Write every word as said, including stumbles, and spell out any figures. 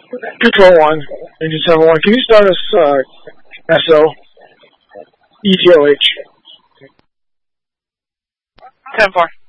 Control one, engine seven one. Can you start us uh, S O? E T O H. ten four.